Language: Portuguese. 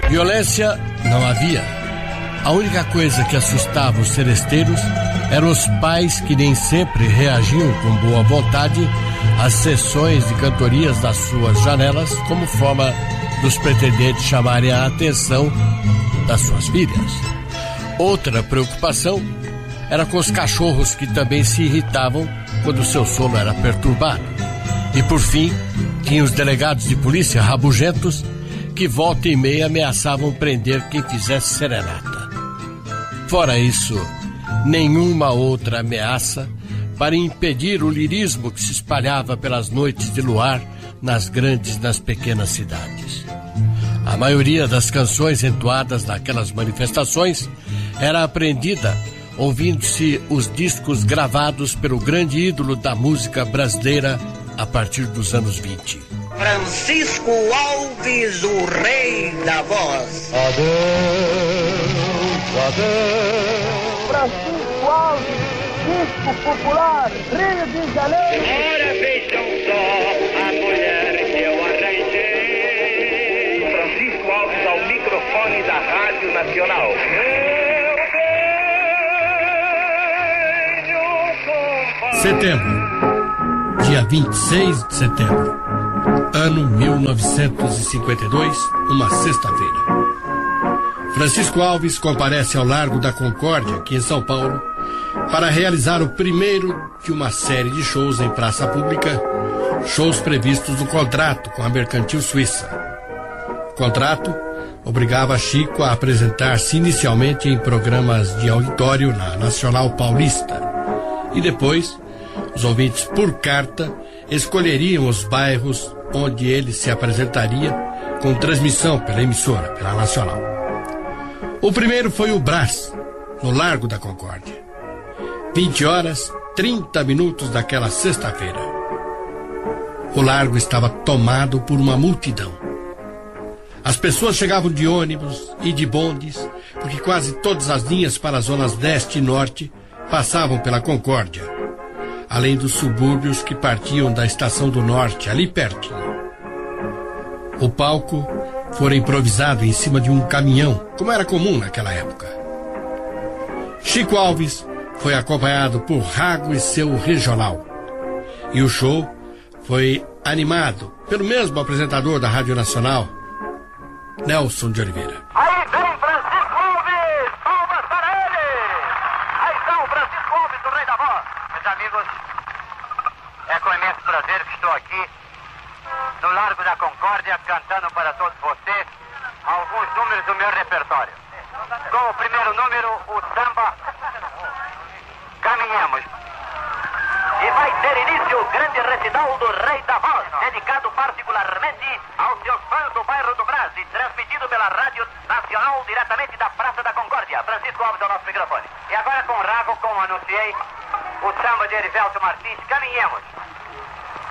Violência não havia. A única coisa que assustava os seresteiros eram os pais que nem sempre reagiam com boa vontade às sessões de cantorias das suas janelas, como forma dos pretendentes chamarem a atenção das suas filhas. Outra preocupação era com os cachorros, que também se irritavam quando seu sono era perturbado. E por fim, tinha os delegados de polícia rabugentos que volta e meia ameaçavam prender quem fizesse serenata. Fora isso, nenhuma outra ameaça para impedir o lirismo que se espalhava pelas noites de luar nas grandes e nas pequenas cidades. A maioria das canções entoadas naquelas manifestações era aprendida ouvindo-se os discos gravados pelo grande ídolo da música brasileira a partir dos anos 20. Francisco Alves, o rei da voz. Adeus, adeus. Francisco Alves, disco popular, Rio de Janeiro. Ora vejam só a mulher que eu arranjei. Francisco Alves ao microfone da Rádio Nacional. Setembro, dia 26 de setembro, ano 1952, uma sexta-feira. Francisco Alves comparece ao Largo da Concórdia, aqui em São Paulo, para realizar o primeiro de uma série de shows em praça pública, shows previstos no contrato com a Mercantil Suíça. O contrato obrigava Chico a apresentar-se inicialmente em programas de auditório na Nacional Paulista e depois os ouvintes por carta escolheriam os bairros onde ele se apresentaria com transmissão pela emissora, pela Nacional. O primeiro foi o Brás, no Largo da Concórdia. 20 horas, 30 minutos daquela sexta-feira. O largo estava tomado por uma multidão. As pessoas chegavam de ônibus e de bondes, porque quase todas as linhas para as zonas leste e norte passavam pela Concórdia, além dos subúrbios que partiam da Estação do Norte, ali pertinho. O palco fora improvisado em cima de um caminhão, como era comum naquela época. Chico Alves foi acompanhado por Rago e seu regional. E o show foi animado pelo mesmo apresentador da Rádio Nacional, Nelson de Oliveira. Aí vem Francisco Alves, palmas para ele. Aí está o Francisco Alves, o rei da voz. Meus amigos, é com imenso prazer que estou aqui no Largo da Concórdia cantando para todos vocês alguns números do meu repertório. Com o primeiro número, o samba Caminhemos. E vai ter início o grande recital do Rei da Voz, dedicado particularmente aos seus fãs do bairro do Brás e transmitido pela Rádio Nacional diretamente da Praça da Concórdia. Francisco Alves ao nosso microfone. E agora com o Rago, como anunciei, o samba de Erivelto Martins, Caminhemos.